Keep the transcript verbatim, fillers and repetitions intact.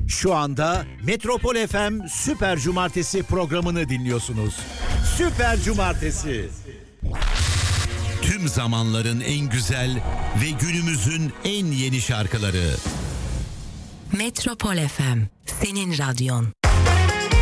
Şu anda Metropol F M Süper Cumartesi programını dinliyorsunuz. Süper Cumartesi. Tüm zamanların en güzel ve günümüzün en yeni şarkıları. Metropol F M, senin radyon.